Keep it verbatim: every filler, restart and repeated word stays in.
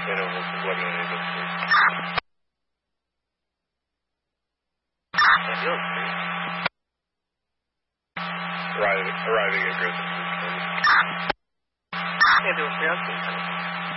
San Jose eleven eighty Street. San Diego Street. Arriving, arriving at Griffin Street. San Diego Street, I'm